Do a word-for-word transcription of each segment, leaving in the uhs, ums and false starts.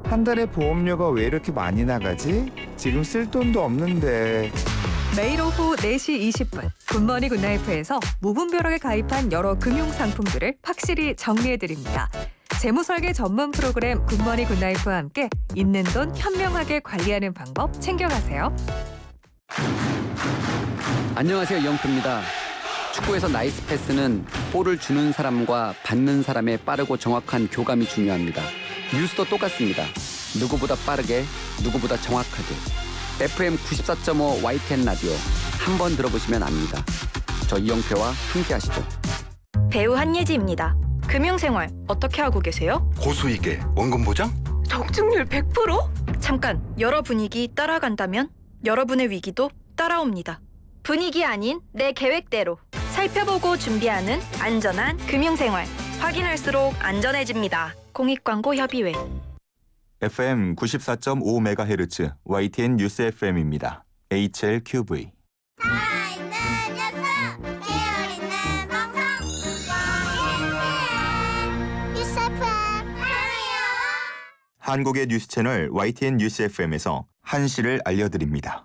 한 달에 보험료가 왜 이렇게 많이 나가지? 지금 쓸 돈도 없는데. 매일 오후 네 시 이십 분 굿모닝 굿나이프에서 무분별하게 가입한 여러 금융 상품들을 확실히 정리해드립니다. 재무설계 전문 프로그램 굿모닝 굿나이프와 함께 있는 돈 현명하게 관리하는 방법 챙겨가세요. 안녕하세요, 이영표입니다. 축구에서 나이스 패스는 볼을 주는 사람과 받는 사람의 빠르고 정확한 교감이 중요합니다. 뉴스도 똑같습니다. 누구보다 빠르게, 누구보다 정확하게. 에프엠 구십사 점 오 와이티엔 라디오 한 번 들어보시면 압니다. 저 이영표와 함께 하시죠. 배우 한예지입니다. 금융생활 어떻게 하고 계세요? 고수익에 원금 보장? 적중률 백 퍼센트? 잠깐, 여러 분위기 따라간다면 여러분의 위기도 따라옵니다. 분위기 아닌 내 계획대로 살펴보고 준비하는 안전한 금융생활. 확인할수록 안전해집니다. 공익광고협의회. 에프엠 구십사 점 오 메가헤르츠 와이티엔 뉴스 에프엠입니다. 에이치엘큐브이. 살아있는 뉴스, 깨어있는 방송, 와이티엔 뉴스 에프엠 사랑해요. 한국의 뉴스 채널 와이티엔 뉴스 에프엠에서 한시를 알려드립니다.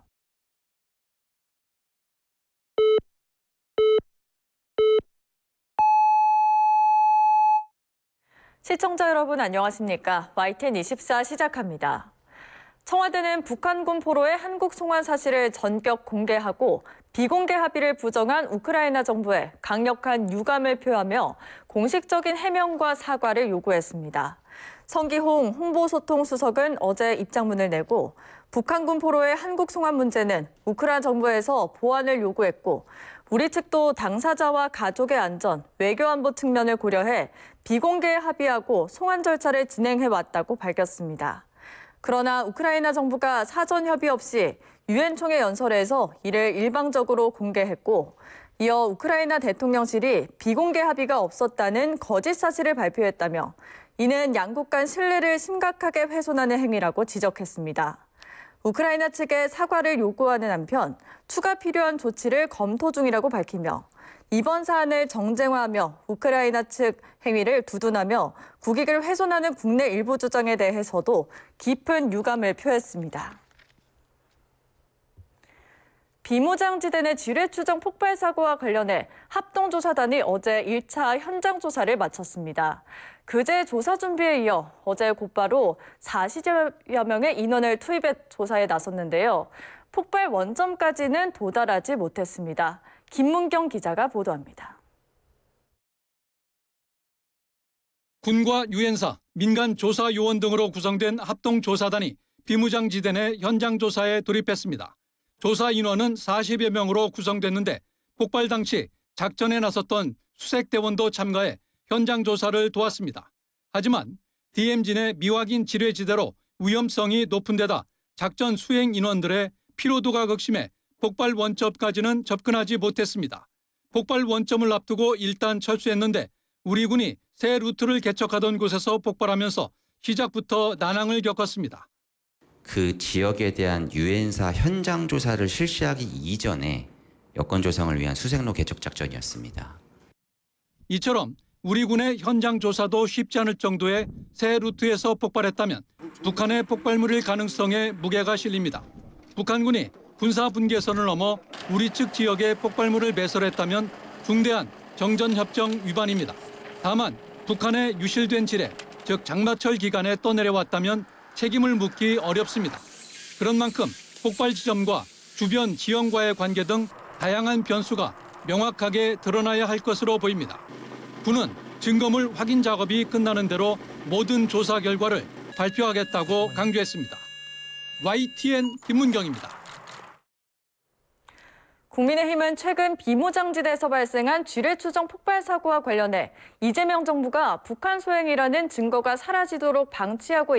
시청자 여러분 안녕하십니까? 와이티엔 이십사 시작합니다. 청와대는 북한군 포로의 한국 송환 사실을 전격 공개하고 비공개 합의를 부정한 우크라이나 정부에 강력한 유감을 표하며 공식적인 해명과 사과를 요구했습니다. 성기홍 홍보소통수석은 어제 입장문을 내고 북한군 포로의 한국 송환 문제는 우크라이나 정부에서 보완을 요구했고 우리 측도 당사자와 가족의 안전, 외교안보 측면을 고려해 비공개에 합의하고 송환 절차를 진행해왔다고 밝혔습니다. 그러나 우크라이나 정부가 사전 협의 없이 유엔 총회 연설에서 이를 일방적으로 공개했고 이어 우크라이나 대통령실이 비공개 합의가 없었다는 거짓 사실을 발표했다며 이는 양국 간 신뢰를 심각하게 훼손하는 행위라고 지적했습니다. 우크라이나 측에 사과를 요구하는 한편 추가 필요한 조치를 검토 중이라고 밝히며 이번 사안을 정쟁화하며 우크라이나 측 행위를 두둔하며 국익을 훼손하는 국내 일부 주장에 대해서도 깊은 유감을 표했습니다. 비무장지대 내 지뢰추정 폭발 사고와 관련해 합동조사단이 어제 일 차 현장 조사를 마쳤습니다. 그제 조사 준비에 이어 어제 곧바로 사십여 명의 인원을 투입해 조사에 나섰는데요. 폭발 원점까지는 도달하지 못했습니다. 김문경 기자가 보도합니다. 군과 유엔사, 민간 조사 요원 등으로 구성된 합동조사단이 비무장지대 내 현장 조사에 돌입했습니다. 조사 인원은 사십여 명으로 구성됐는데 폭발 당시 작전에 나섰던 수색대원도 참가해 현장 조사를 도왔습니다. 하지만 디엠지 내 미확인 지뢰지대로 위험성이 높은 데다 작전 수행 인원들의 피로도가 극심해 폭발 원점까지는 접근하지 못했습니다. 폭발 원점을 앞두고 일단 철수했는데 우리 군이 새 루트를 개척하던 곳에서 폭발하면서 시작부터 난항을 겪었습니다. 그 지역에 대한 유엔사 현장 조사를 실시하기 이전에 여건 조성을 위한 수색로 개척 작전이었습니다. 이처럼 우리 군의 현장 조사도 쉽지 않을 정도의 새 루트에서 폭발했다면 북한의 폭발물일 가능성에 무게가 실립니다. 북한군이 군사 분계선을 넘어 우리 측 지역에 폭발물을 배설했다면 중대한 정전협정 위반입니다. 다만 북한의 유실된 지뢰, 즉 장마철 기간에 떠내려왔다면 책임을 묻기 어렵습니다. 그런 만큼 폭발 지점과 주변 지형과의 관계 등 다양한 변수가 명확하게 드러나야 할 것으로 보입니다. 군은 증거물 확인 작업이 끝나는 대로 모든 조사 결과를 발표하겠다고 강조했습니다. 와이티엔 김문경입니다. 국민의힘은 최근 비무장지대에서 발생한 지뢰추정 폭발 사고와 관련해 이재명 정부가 북한 소행이라는 증거가 사라지도록 방치하고